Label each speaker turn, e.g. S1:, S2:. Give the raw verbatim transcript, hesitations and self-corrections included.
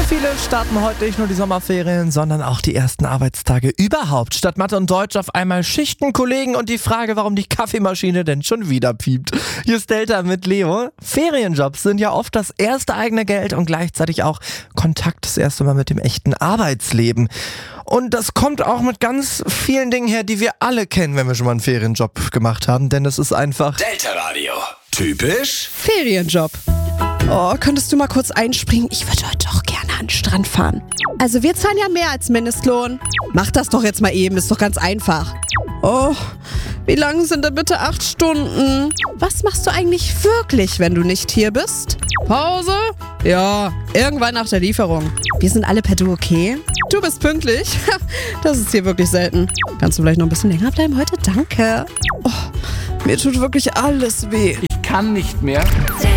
S1: Viele starten heute nicht nur die Sommerferien, sondern auch die ersten Arbeitstage überhaupt. Statt Mathe und Deutsch auf einmal Schichten, Kollegen und die Frage, warum die Kaffeemaschine denn schon wieder piept. Hier ist Delta mit Leo. Ferienjobs sind ja oft das erste eigene Geld und gleichzeitig auch Kontakt das erste Mal mit dem echten Arbeitsleben. Und das kommt auch mit ganz vielen Dingen her, die wir alle kennen, wenn wir schon mal einen Ferienjob gemacht haben. Denn es ist einfach
S2: Delta Radio. Typisch
S3: Ferienjob. Oh, könntest du mal kurz einspringen? Ich würde heute doch gerne an den Strand fahren. Also wir zahlen ja mehr als Mindestlohn. Mach das doch jetzt mal eben, ist doch ganz einfach. Oh, wie lang sind denn bitte acht Stunden? Was machst du eigentlich wirklich, wenn du nicht hier bist? Pause? Ja, irgendwann nach der Lieferung. Wir sind alle per Du, okay? Du bist pünktlich? Das ist hier wirklich selten. Kannst du vielleicht noch ein bisschen länger bleiben heute? Danke. Oh, mir tut wirklich alles weh.
S4: Ich kann nicht mehr.